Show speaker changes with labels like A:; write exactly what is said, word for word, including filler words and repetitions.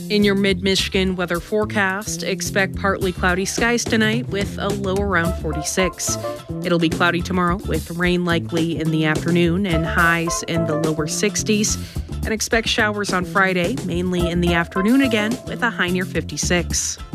A: In your mid-Michigan weather forecast, expect partly cloudy skies tonight with a low around forty-six. It'll be cloudy tomorrow with rain likely in the afternoon and highs in the lower sixties. And expect showers on Friday, mainly in the afternoon again with a high near fifty-six.